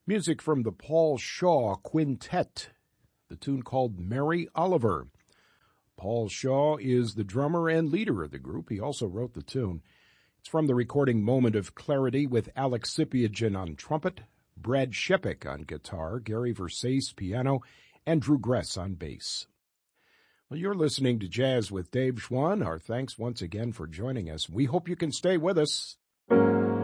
Music from the Paul Shaw Quintet, the tune called Mary Oliver. Paul Shaw is the drummer and leader of the group. He also wrote the tune. It's from the recording Moment of Clarity with Alex Sipiagin on trumpet, Brad Shepik on guitar, Gary Versace piano, and Drew Gress on bass. Well, you're listening to Jazz with Dave Schwann. Our thanks once again for joining us. We hope you can stay with us.